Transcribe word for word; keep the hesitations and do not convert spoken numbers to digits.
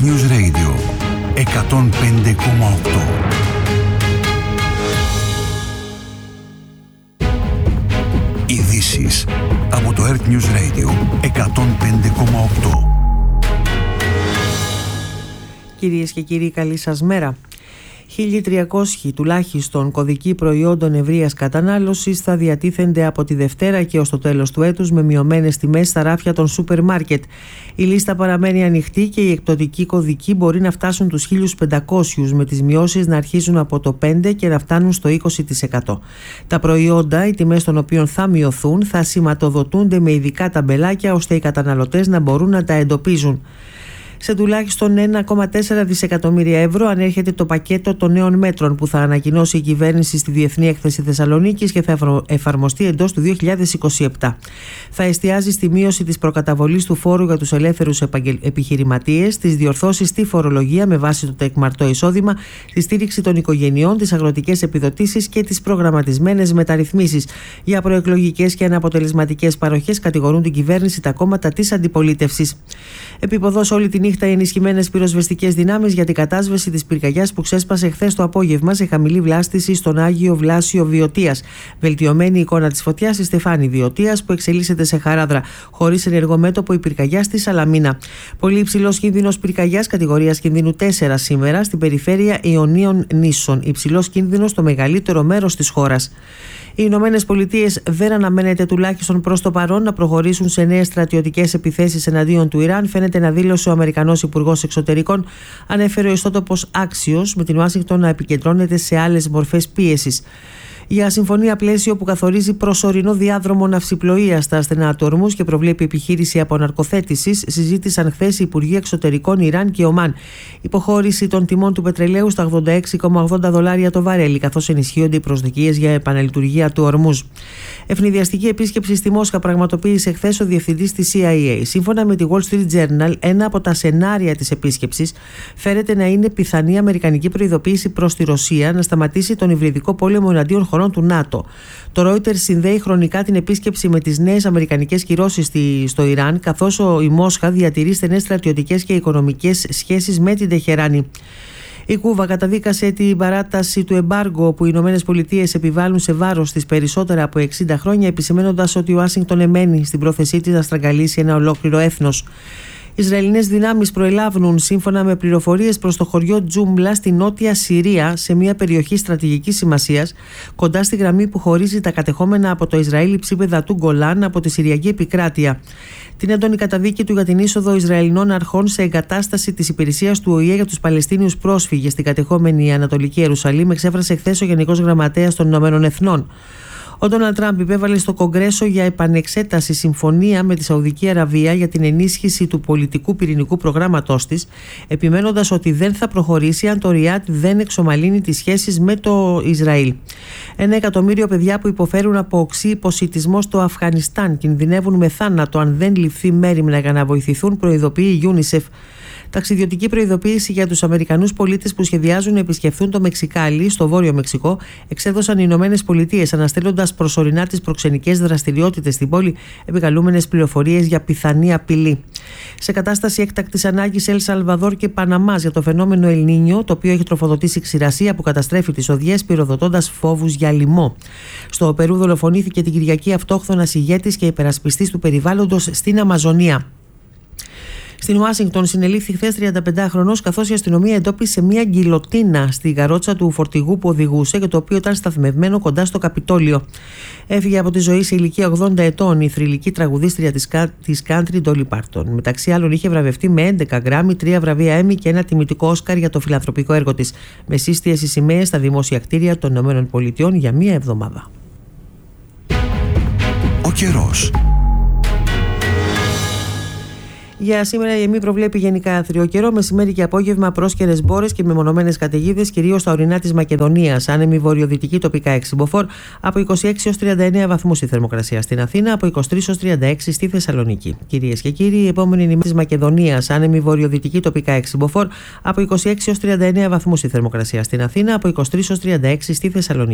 News Radio εκατόν πέντε κόμμα οκτώ. Ειδήσεις από το Earth News Radio εκατόν πέντε κόμμα οκτώ. Κυρίες και κύριοι, καλή σας μέρα. χίλια τριακόσιοι τουλάχιστον κωδικοί προϊόντων ευρείας κατανάλωσης θα διατίθενται από τη Δευτέρα και ως το τέλος του έτους με μειωμένες τιμές στα ράφια των σούπερ μάρκετ. Η λίστα παραμένει ανοιχτή και οι εκπτωτικοί κωδικοί μπορεί να φτάσουν τους χίλια πεντακόσιους, με τις μειώσεις να αρχίζουν από το πέντε τοις εκατό και να φτάνουν στο είκοσι τοις εκατό. Τα προϊόντα, οι τιμές των οποίων θα μειωθούν, θα σηματοδοτούνται με ειδικά ταμπελάκια ώστε οι καταναλωτές να μπορούν να τα εντοπίζουν. Σε τουλάχιστον ένα κόμμα τέσσερα δισεκατομμύρια ευρώ ανέρχεται το πακέτο των νέων μέτρων που θα ανακοινώσει η κυβέρνηση στη Διεθνή Έκθεση Θεσσαλονίκης και θα εφαρμοστεί εντός του δύο χιλιάδες είκοσι επτά. Θα εστιάζει στη μείωση της προκαταβολής του φόρου για τους ελεύθερους επιχειρηματίες, τις διορθώσεις στη φορολογία με βάση το τεκμαρτό εισόδημα, τη στήριξη των οικογενειών, τις αγροτικές επιδοτήσεις και τις προγραμματισμένες μεταρρυθμίσεις. Για προεκλογικές και αναποτελεσματικές παροχές κατηγορούν την κυβέρνηση τα κόμματα της αντιπολίτευσης. Επίποδος όλη τη νύχτα οι ενισχυμένες πυροσβεστικές δυνάμεις για την κατάσβεση της πυρκαγιάς που ξέσπασε χθες το απόγευμα σε χαμηλή βλάστηση στον Άγιο Βλάσιο Βιωτίας. Βελτιωμένη εικόνα της φωτιάς στη Στεφάνη Βιωτίας που εξελίσσεται σε χαράδρα, χωρίς ενεργό μέτωπο η πυρκαγιά στη Σαλαμίνα. Πολύ υψηλός κίνδυνος πυρκαγιάς κατηγορίας κινδύνου τέσσερα σήμερα στην περιφέρεια Ιωνίων Νήσων. Υψηλός κίνδυνος στο μεγαλύτερο μέρος της χώρας. Οι Ηνωμένες Πολιτείες δεν αναμένεται τουλάχιστον προς το παρόν να προχωρήσουν σε νέες στρατιωτικές επιθέσεις εναντίον του Ιράν, φαίνεται να δήλωσε ο Αμερικανός Υπουργός Εξωτερικών, ανέφερε ο ιστότοπος Axios, με την Ουάσιγκτον να επικεντρώνεται σε άλλες μορφές πίεσης. Για συμφωνία πλαίσιο που καθορίζει προσωρινό διάδρομο ναυσιπλοείας στα στενά του Ορμούζ και προβλέπει επιχείρηση αποναρκοθέτησης, συζήτησαν χθες οι Υπουργοί Εξωτερικών Ιράν και Ομάν. Υποχώρηση των τιμών του πετρελαίου στα ογδόντα έξι κόμμα ογδόντα δολάρια το βαρέλι, καθώς ενισχύονται οι προσδοκίες για επαναλειτουργία του Ορμούζ. Ευνηδιαστική επίσκεψη στη Μόσχα πραγματοποίησε χθες ο διευθυντής της σι άι έι. Σύμφωνα με τη Wall Street Journal, ένα από τα σενάρια της επίσκεψης φέρεται να είναι πιθανή αμερικανική προειδοποίηση προς τη Ρωσία να σταματήσει τον υβριδικό πόλεμο εναντίον χωρών του ΝΑΤΟ. Το Reuters συνδέει χρονικά την επίσκεψη με τις νέες αμερικανικές κυρώσεις στο Ιράν, καθώς η Μόσχα διατηρεί στενές στρατιωτικές και οικονομικές σχέσεις με την Τεχεράνη. Η Κούβα καταδίκασε την παράταση του εμπάργου που οι Ηνωμένες Πολιτείες επιβάλλουν σε βάρος της περισσότερα από εξήντα χρόνια, επισημαίνοντας ότι η Ουάσιγκτον εμένει στην πρόθεσή της να στραγγαλίσει ένα ολόκληρο έθνος. Οι Ισραηλινές δυνάμεις προελάβουν, σύμφωνα με πληροφορίες, προς το χωριό Τζούμπλα στη νότια Συρία, σε μια περιοχή στρατηγικής σημασίας, κοντά στη γραμμή που χωρίζει τα κατεχόμενα από το Ισραήλ υψίπεδα του Γκολάν από τη Συριακή επικράτεια. Την έντονη καταδίκη του για την είσοδο Ισραηλινών αρχών σε εγκατάσταση της υπηρεσίας του Ο Η Ε για τους Παλαιστίνιους πρόσφυγες στην κατεχόμενη Ανατολική Ιερουσαλήμ εξέφρασε χθες ο Γενικός Γραμματέας των Ηνωμένων Εθνών. Ο Ντόναλντ Τραμπ υπέβαλε στο Κογκρέσο για επανεξέταση συμφωνία με τη Σαουδική Αραβία για την ενίσχυση του πολιτικού πυρηνικού προγράμματός της, επιμένοντας ότι δεν θα προχωρήσει αν το Ριάντ δεν εξομαλύνει τις σχέσεις με το Ισραήλ. Ένα εκατομμύριο παιδιά που υποφέρουν από οξύ υποσιτισμό στο Αφγανιστάν κινδυνεύουν με θάνατο αν δεν ληφθεί μέριμνα για να βοηθηθούν, προειδοποιεί η UNICEF. Ταξιδιωτική προειδοποίηση για τους Αμερικανούς πολίτες που σχεδιάζουν να επισκεφθούν το Μεξικάλι, στο Βόρειο Μεξικό, εξέδωσαν οι Ηνωμένες Πολιτείες, αναστέλλοντας προσωρινά τις προξενικές δραστηριότητες στην πόλη, επικαλούμενες πληροφορίες για πιθανή απειλή. Σε κατάσταση έκτακτης ανάγκης, Ελ Σαλβαδόρ και Παναμάς για το φαινόμενο Ελ Νίνιο, το οποίο έχει τροφοδοτήσει ξηρασία που καταστρέφει τις οδιές, πυροδοτώντας φόβους για λοιμό. Στο Περού δολοφονήθηκε την Κυριακή αυτόχθονας ηγέτης και υπερασπιστής του περιβάλλοντος στην Αμαζονία. Στην Ουάσιγκτον συνελήφθη χθες τριανταπεντάχρονος, καθώς η αστυνομία εντόπισε μια γκιλοτίνα στη καρότσα του φορτηγού που οδηγούσε και το οποίο ήταν σταθμευμένο κοντά στο Καπιτόλιο. Έφυγε από τη ζωή σε ηλικία ογδόντα ετών η θρυλική τραγουδίστρια της country Dolly Parton. Μεταξύ άλλων είχε βραβευτεί με έντεκα γκράμμι, τρία βραβεία Έμι και ένα τιμητικό Όσκαρ για το φιλανθρωπικό έργο της, με σύστιες σημαίες στα δημόσια κτίρια των ΗΠΑ για μία εβδομάδα. Ο καιρός. Για σήμερα η ΕΜΗ προβλέπει γενικά άθριο καιρό, μεσημέρι και απόγευμα πρόσκαιρες μπόρες και μεμονωμένες καταιγίδες, κυρίως στα ορεινά της Μακεδονίας. Άνεμη βορειοδυτική, τοπικά έξι μποφόρ, από είκοσι έξι έως τριάντα εννέα βαθμούς η θερμοκρασία στην Αθήνα, από είκοσι τρεις έως τριάντα έξι στη Θεσσαλονίκη. Κυρίες και κύριοι, η επόμενη νημέρα της Μακεδονίας, άνεμη βορειοδυτική, τοπικά έξι μποφόρ, από είκοσι έξι έως τριάντα εννέα βαθμούς η θερμοκρασία στην Αθήνα, από είκοσι τρεις έως τριάντα έξι στη Θεσσαλονίκη.